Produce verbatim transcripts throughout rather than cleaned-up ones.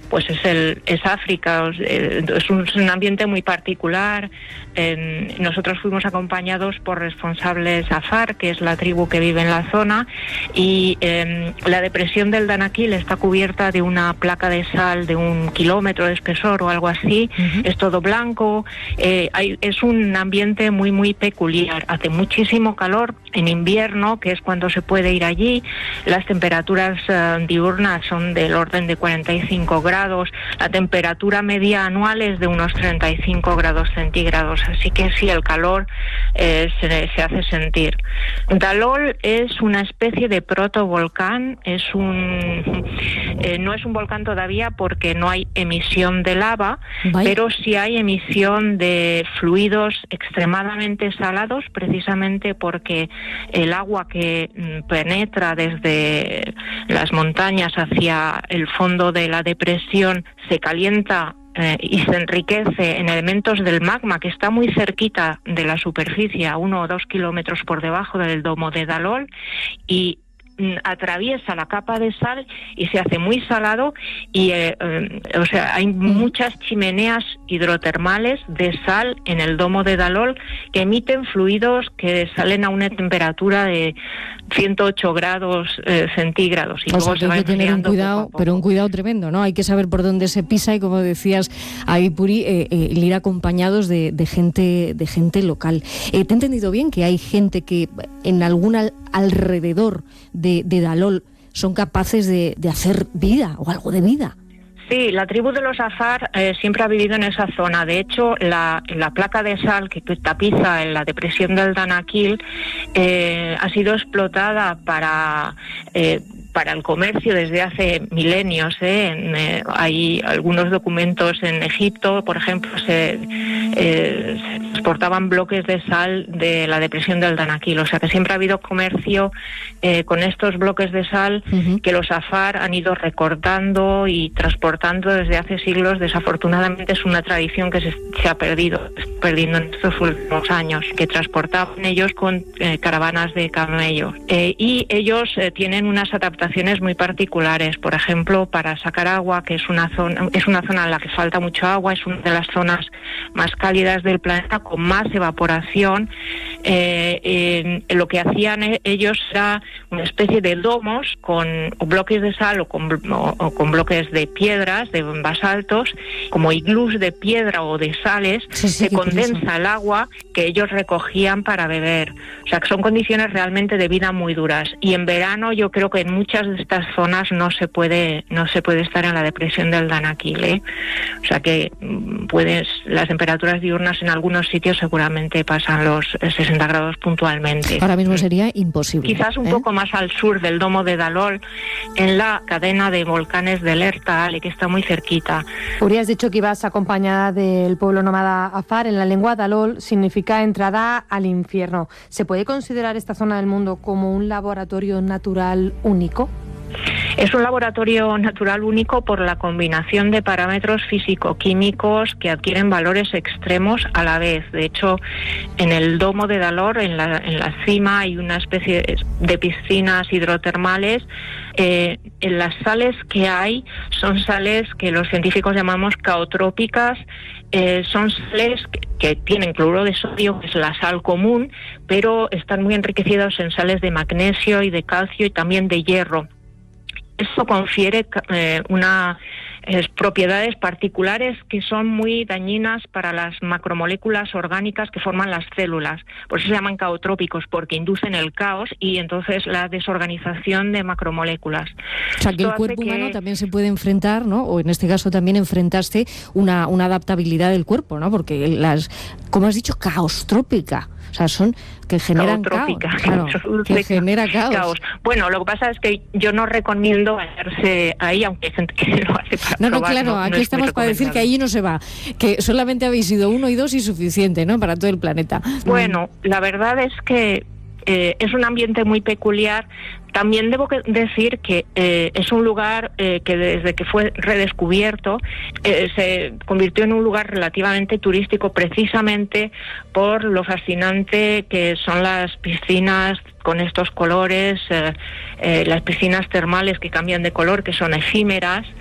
pues es el es África, es un, es un ambiente muy particular. Eh, nosotros fuimos acompañados por responsables Afar, que es la tribu que vive en la zona, y eh, la depresión del Danakil está cubierta de una placa de sal de un kilómetro de espesor o algo así. Uh-huh. Es todo blanco, eh, hay, es un ambiente muy muy peculiar. Hace muchísimo calor en invierno, que es cuando se puede ir allí. Las temperaturas uh, diurnas son del orden de cuarenta y cinco grados, la temperatura media anual es de unos treinta y cinco grados centígrados, así que sí, el calor eh, se, se hace sentir. Dalol es una especie de protovolcán, es un eh, no es un volcán todavía porque no hay emisión de lava, Bye. pero sí hay emisión de fluidos extremadamente salados, precisamente porque el agua que mm, penetra desde las montañas hacia el fondo de la depresión se calienta eh, y se enriquece en elementos del magma que está muy cerquita de la superficie, a uno o dos kilómetros por debajo del domo de Dalol, y atraviesa la capa de sal y se hace muy salado y eh, eh, o sea hay muchas chimeneas hidrotermales de sal en el domo de Dalol que emiten fluidos que salen a una temperatura de ciento ocho grados eh, centígrados y o luego sea, se va hay que tener un cuidado, poco a poco. Pero un cuidado tremendo, ¿no? Hay que saber por dónde se pisa y, como decías ahí, Puri, eh, eh, ir acompañados de, de gente de gente local. Eh, ¿Te he entendido bien que hay gente que en algún al, alrededor de, de Dalol son capaces de, de hacer vida o algo de vida? Sí, la tribu de los Afar eh, siempre ha vivido en esa zona. De hecho, la, la placa de sal que tapiza en la depresión del Danakil eh, ha sido explotada para... Eh, para el comercio desde hace milenios. ¿eh? En, eh, hay algunos documentos en Egipto, por ejemplo, se, eh, se exportaban bloques de sal de la depresión del Danakil, o sea que siempre ha habido comercio eh, con estos bloques de sal uh-huh. que los Afar han ido recortando y transportando desde hace siglos. Desafortunadamente es una tradición que se, se ha perdido, perdiendo en estos últimos años, que transportaban ellos con eh, caravanas de camellos. Eh, y ellos eh, tienen unas adaptaciones muy particulares, por ejemplo, para sacar agua, que es una zona es una zona en la que falta mucho agua, es una de las zonas más cálidas del planeta, con más evaporación. Eh, eh, lo que hacían ellos era una especie de domos con bloques de sal o con, o, o con bloques de piedras, de basaltos, como iglús de piedra o de sales, sí, sí, se condensa el agua que ellos recogían para beber. O sea, que son condiciones realmente de vida muy duras. Y en verano yo creo que en muchas de estas zonas no se puede no se puede estar en la depresión del Danakil, ¿eh? O sea que puedes las temperaturas diurnas en algunos sitios seguramente pasan los sesenta grados puntualmente. Ahora mismo sería imposible. Quizás un ¿eh? poco más al sur del domo de Dalol, en la cadena de volcanes del Ertal, que está muy cerquita. Uri, has dicho que ibas acompañada del pueblo nómada Afar. En la lengua Dalol significa entrada al infierno. ¿Se puede considerar esta zona del mundo como un laboratorio natural único? Es un laboratorio natural único por la combinación de parámetros físico-químicos que adquieren valores extremos a la vez. De hecho, en el domo de Dalol, en la, en la cima, hay una especie de piscinas hidrotermales. Eh, en las sales que hay son sales que los científicos llamamos caotrópicas. Eh, son sales que, que tienen cloruro de sodio, que es la sal común, pero están muy enriquecidos en sales de magnesio y de calcio y también de hierro. Esto confiere eh, unas eh, propiedades particulares que son muy dañinas para las macromoléculas orgánicas que forman las células. Por eso se llaman caotrópicos, porque inducen el caos y entonces la desorganización de macromoléculas. O sea, que el cuerpo humano que... también se puede enfrentar, ¿no? O en este caso también enfrentaste una, una adaptabilidad del cuerpo, ¿no? Porque las, como has dicho, caostrópica. O sea, son que generan caos. Claro, que genera caos. caos. Bueno, lo que pasa es que yo no recomiendo bañarse ahí, aunque hay gente que lo hace para No, no, probar, claro, no, aquí no estamos para decir que allí no se va, que solamente habéis ido uno y dos y suficiente, ¿no? Para todo el planeta. Bueno, la verdad es que eh, es un ambiente muy peculiar. También debo decir que eh, es un lugar eh, que desde que fue redescubierto eh, se convirtió en un lugar relativamente turístico, precisamente por lo fascinante que son las piscinas con estos colores, eh, eh, las piscinas termales que cambian de color, que son efímeras.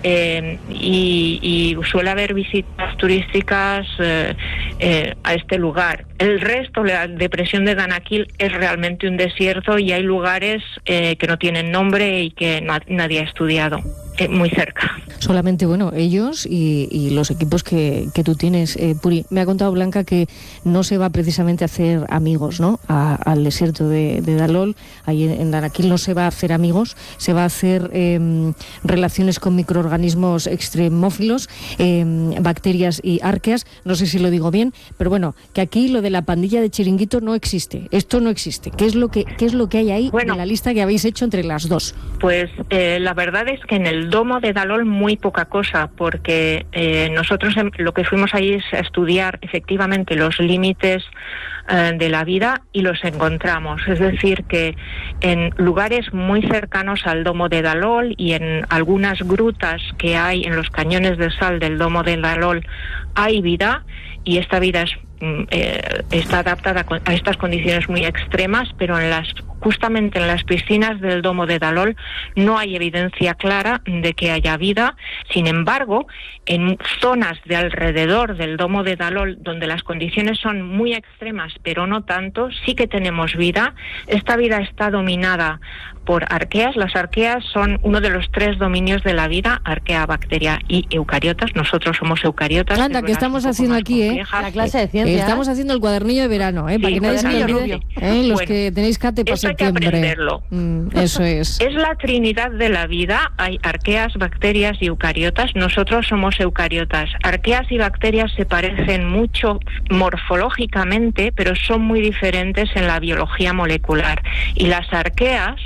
eh, y, y suele haber visitas turísticas eh, eh, a este lugar. El resto, la depresión de Danakil es realmente un desierto y hay lugares eh, que no tienen nombre y que na- nadie ha estudiado. Eh, muy cerca. Solamente, bueno, ellos y, y los equipos que, que tú tienes. Eh, Puri, me ha contado Blanca que no se va precisamente a hacer amigos, ¿no? A, al desierto de, de Dalol, ahí en Danakil no se va a hacer amigos, se va a hacer eh, relaciones con microorganismos extremófilos, eh, bacterias y arqueas, no sé si lo digo bien, pero bueno, que aquí lo de la pandilla de Chiringuito no existe, esto no existe. ¿Qué es lo que, qué es lo que hay ahí bueno, en la lista que habéis hecho entre las dos? Pues eh, la verdad es que en el domo de Dalol muy poca cosa, porque eh, nosotros lo que fuimos ahí es a estudiar efectivamente los límites eh, de la vida y los encontramos. Es decir, que en lugares muy cercanos al domo de Dalol y en algunas grutas que hay en los cañones de sal del domo de Dalol hay vida, y esta vida es Eh, está adaptada a estas condiciones muy extremas, pero en las justamente en las piscinas del domo de Dalol no hay evidencia clara de que haya vida. Sin embargo, en zonas de alrededor del domo de Dalol, donde las condiciones son muy extremas, pero no tanto, sí que tenemos vida. Esta vida está dominada por arqueas. Las arqueas son uno de los tres dominios de la vida: arquea, bacteria y eucariotas. Nosotros somos eucariotas. Anda, que estamos haciendo aquí, ¿eh? La clase de ciencia. Eh, estamos haciendo el cuadernillo de verano, ¿eh? Sí, para que nadie se me olvide. ¿Eh? Los bueno, que tenéis cate para esto septiembre. Hay que aprenderlo. Mm, eso es. Es la trinidad de la vida. Hay arqueas, bacterias y eucariotas. Nosotros somos eucariotas. Arqueas y bacterias se parecen mucho morfológicamente, pero son muy diferentes en la biología molecular. Y las arqueas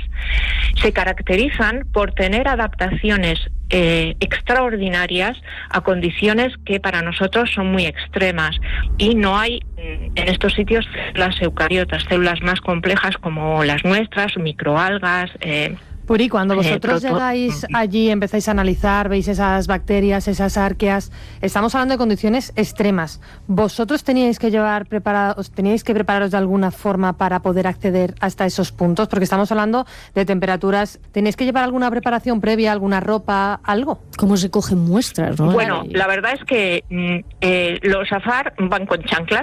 se caracterizan por tener adaptaciones eh, extraordinarias a condiciones que para nosotros son muy extremas, y no hay en estos sitios células eucariotas, células más complejas como las nuestras, microalgas. Eh, Puri, cuando vosotros eh, proto- llegáis allí, empezáis a analizar, veis esas bacterias, esas arqueas, estamos hablando de condiciones extremas. ¿Vosotros teníais que llevar preparados, teníais que prepararos de alguna forma para poder acceder hasta esos puntos? Porque estamos hablando de temperaturas. ¿Tenéis que llevar alguna preparación previa, alguna ropa, algo? ¿Cómo se cogen muestras, no? Bueno, la verdad es que mm, eh, los afar van con chanclas,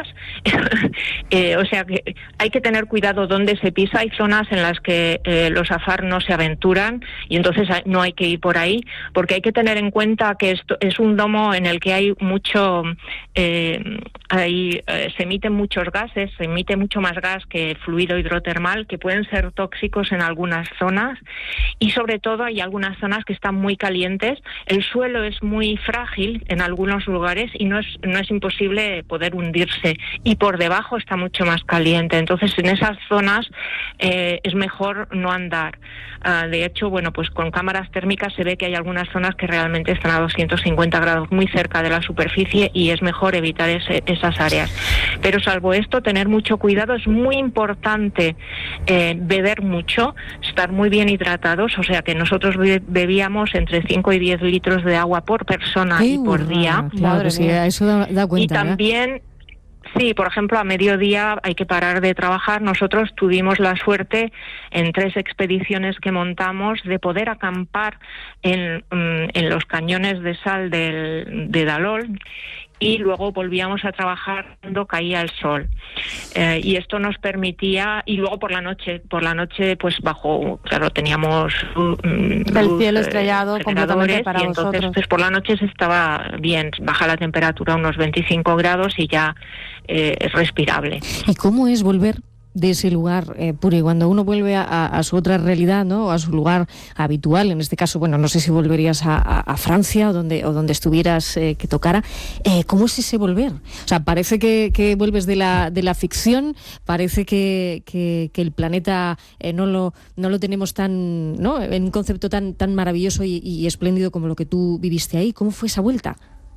eh, o sea que hay que tener cuidado dónde se pisa. Hay zonas en las que eh, los afar no se aventuran y entonces no hay que ir por ahí, porque hay que tener en cuenta que esto es un domo en el que hay mucho, eh, hay, eh, se emiten muchos gases, se emite mucho más gas que fluido hidrotermal, que pueden ser tóxicos en algunas zonas, y sobre todo hay algunas zonas que están muy calientes. El suelo es muy frágil en algunos lugares y no es, no es imposible poder hundirse, y por debajo está mucho más caliente. Entonces en esas zonas eh, es mejor no andar. Uh, de hecho, bueno, pues con cámaras térmicas se ve que hay algunas zonas que realmente están a doscientos cincuenta grados, muy cerca de la superficie, y es mejor evitar ese, esas áreas. Pero salvo esto, tener mucho cuidado. Es muy importante eh, beber mucho, estar muy bien hidratados, o sea que nosotros be- bebíamos entre cinco y diez litros de agua por persona Qué y por burrada, día. Claro que sí, eso da, da cuenta. Y también... ¿eh? Sí, por ejemplo, a mediodía hay que parar de trabajar. Nosotros tuvimos la suerte en tres expediciones que montamos de poder acampar en, en los cañones de sal del, de Dalol, y luego volvíamos a trabajar cuando caía el sol. Eh, y esto nos permitía, y luego por la noche, por la noche pues bajo, claro, teníamos luz, el cielo estrellado eh, completamente para y entonces vosotros. Pues por la noche se estaba bien, baja la temperatura a unos veinticinco grados y ya eh, es respirable. ¿Y cómo es volver de ese lugar, eh, Puri, cuando uno vuelve a, a su otra realidad, ¿no? A su lugar habitual? En este caso, bueno, no sé si volverías a, a, a Francia o donde, o donde estuvieras eh, que tocara. Eh, ¿Cómo es ese volver? O sea, parece que, que vuelves de la, de la ficción, parece que, que, que el planeta eh, no, lo, no lo tenemos tan, ¿no? En un concepto tan, tan maravilloso y, y espléndido como lo que tú viviste ahí. ¿Cómo fue esa vuelta?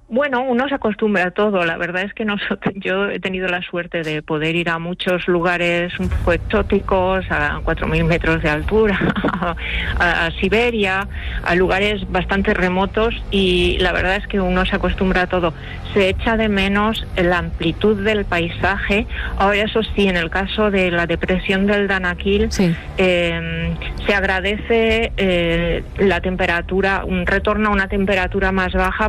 Bueno, uno se acostumbra a todo. La verdad es que nosotros, yo he tenido la suerte de poder ir a muchos lugares un poco exóticos, a cuatro mil metros de altura, a, a Siberia, a lugares bastante remotos, y la verdad es que uno se acostumbra a todo. Se echa de menos la amplitud del paisaje. Ahora, eso sí, en el caso de la depresión del Danakil, sí. eh, se agradece eh, la temperatura, un retorno a una temperatura más baja,